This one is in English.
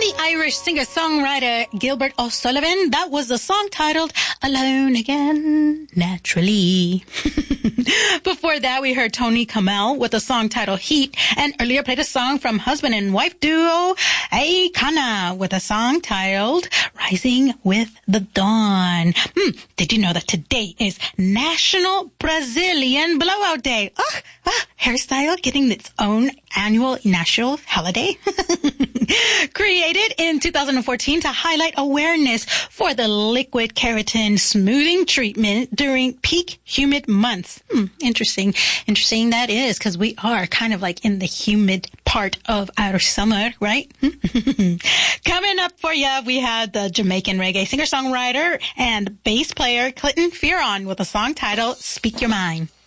the Irish singer-songwriter Gilbert O'Sullivan, that was the song titled Alone Again, Naturally. Before that, we heard Tony Kamel with the song titled Heat, and earlier played a song from husband and wife duo Aikana with a song titled Rising with the Dawn. Did you know that today is National Brazilian Blowout Day? Hairstyle getting its own annual national holiday. Created in 2014 to highlight awareness for the liquid keratin smoothing treatment during peak humid months. Interesting that is, because we are kind of like in the humid part of our summer, right? Coming up for you, we had the Jamaican reggae singer-songwriter and bass player Clinton Fearon with a song titled Speak Your Mind.